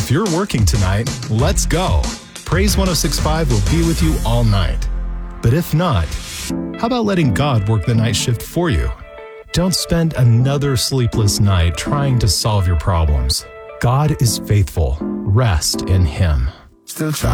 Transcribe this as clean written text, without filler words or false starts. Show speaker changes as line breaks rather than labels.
If you're working tonight, let's go. Praise 106.5 will be with you all night. But if not, how about letting God work the night shift for you? Don't spend another sleepless night trying to solve your problems. God is faithful. Rest in Him.
Still try.